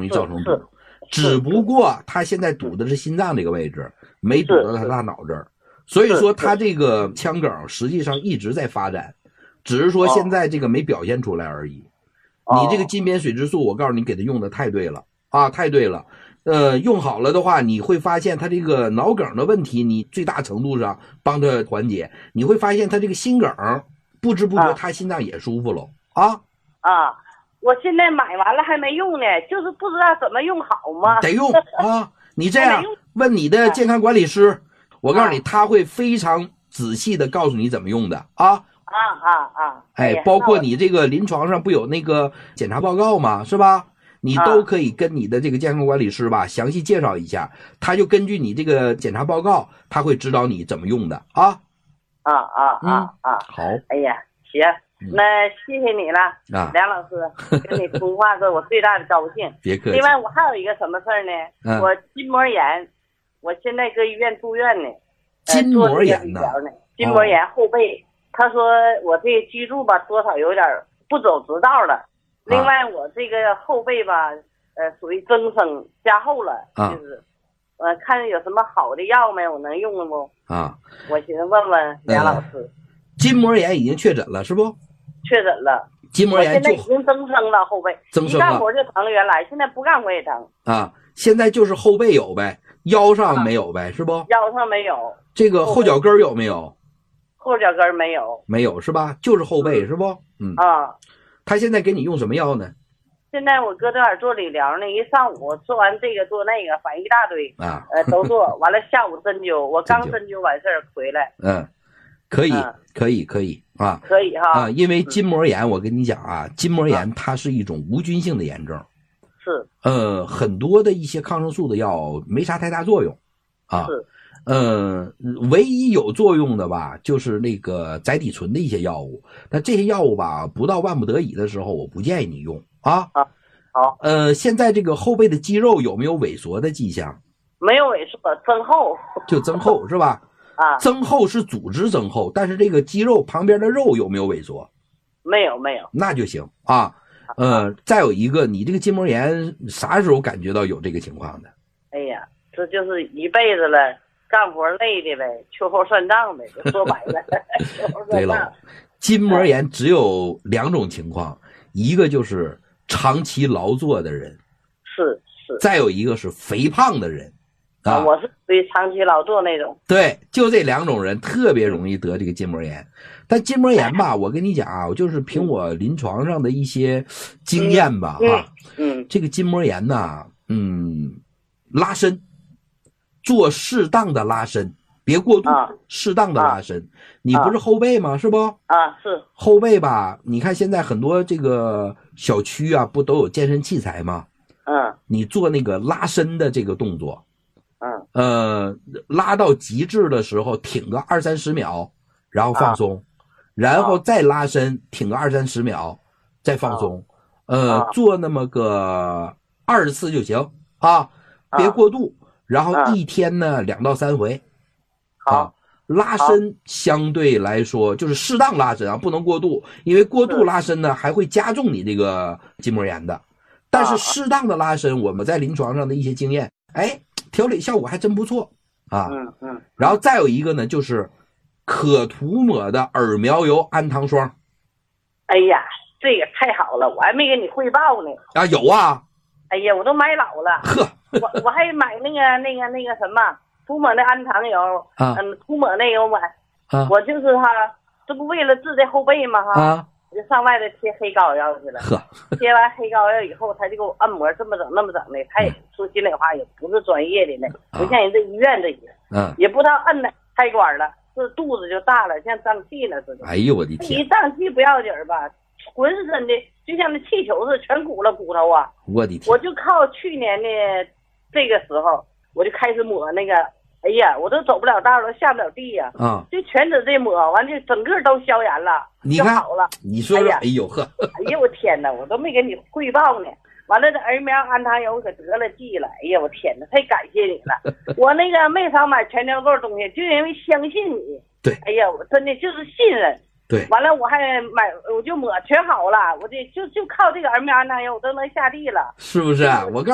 容易造成堵，只不过他现在堵的是心脏这个位置，没堵到他大脑这儿，所以说他这个腔梗实际上一直在发展，只是说现在这个没表现出来而已。你这个金边水质素，我告诉你，给他用的太对了啊，太对了。用好了的话，你会发现他这个脑梗的问题，你最大程度上帮他缓解。你会发现他这个心梗，不知不觉他心脏也舒服了啊。 我现在买完了还没用呢，就是不知道怎么用好嘛。 得用啊！你这样问你的健康管理师，我告诉你，他会非常仔细的告诉你怎么用的啊。包括你这个临床上不有那个检查报告吗？是吧？你都可以跟你的这个健康管理师吧详细介绍一下，他就根据你这个检查报告，他会指导你怎么用的啊。好。 哎呀，行，那谢谢你了，梁老师，跟你通话是我最大的高兴。 别客气。 另外我还有一个什么事儿呢？我筋膜炎，我现在搁医院住院呢。 筋膜炎呢？ 筋膜炎后背，他说我这脊柱吧多少有点不走直道了。另外我这个后背吧，属于增生加厚了，就是看有什么好的药没有能用的不？我寻思问问梁老师。 筋膜炎已经确诊了是不？ 确诊了。 筋膜炎现在已经增生了，后背增生了， 一干活就疼，原来现在不干活也疼现在就是后背有呗，腰上没有呗，是不？ 腰上没有。 这个后脚跟有没有？ 后脚跟没有。 没有是吧？就是后背是不？他现在给你用什么药呢？ 现在我搁这儿做理疗呢，一上午做完这个做那个，反正一大堆都做完了。下午针灸，我刚针灸完事儿回来。 可以可以可以哈因为筋膜炎，我跟你讲啊，筋膜炎它是一种无菌性的炎症， 是很多的一些抗生素的药没啥太大作用唯一有作用的吧，就是那个甾体醇的一些药物，但这些药物吧，不到万不得已的时候，我不建议你用好。 现在这个后背的肌肉有没有萎缩的迹象？ 没有萎缩，增厚。就增厚是吧？增厚是组织增厚，但是这个肌肉旁边的肉有没有萎缩？ 没有。 那就行再有一个，你这个筋膜炎啥时候感觉到有这个情况的？ 哎呀，这就是一辈子了。干活累的呗，秋后算账呗，说白了。 对了，筋膜炎只有2种情况，一个就是长期劳作的人， 是， 再有一个是肥胖的人我是属于长期劳作那种。 对，就这2种人特别容易得这个筋膜炎。但筋膜炎吧，我跟你讲啊，我就是凭我临床上的一些经验吧这个筋膜炎呢，拉伸。做适当的拉伸，别过度，适当的拉伸。你不是后背吗？是不？ 是后背吧？你看现在很多这个小区不都有健身器材吗？你做那个拉伸的这个动作，拉到极致的时候挺个20-30秒，然后放松，然后再拉伸，挺个20-30秒，再放松。做那么个20次就行别过度。然后一天呢2到3回，拉伸相对来说就是适当拉伸不能过度，因为过度拉伸呢还会加重你这个筋膜炎的。但是适当的拉伸，我们在临床上的一些经验，调理效果还真不错然后再有一个呢，就是可涂抹的耳苗油氨糖霜。 哎呀，这个太好了，我还没给你汇报呢。 有哎呀，我都买老了。我还买那个什么涂抹的氨糖油涂抹那个我买我就是这不为了治这后背吗我就上外头贴黑膏药去了。贴完黑膏药以后，他就给我按摩这么整那么整的，他也说心里话也不是专业的呢，不像人这医院这些也不知道按的开关了，这肚子就大了，像胀气了似的。 哎呦我的天！ 一胀气不要紧吧，浑身的就像那气球似的，全鼓了骨头我的天！ 我就靠去年的这个时候，我就开始抹那个，哎呀，我都走不了道了，下不了地就全指这抹，完就整个都消炎了， 你看好了。 你说说，哎呦呵！ 哎呀，我天哪，我都没给你汇报呢。完了，这儿苗氨糖油可得了剂了，哎呀，我天哪，太感谢你了。我那个没少买全天候东西，就因为相信你。 对。 哎呀，我真的就是信任。 对。 完了，我还买，我就抹全好了，我就靠这个儿苗氨糖油，我都能下地了。 是不是？我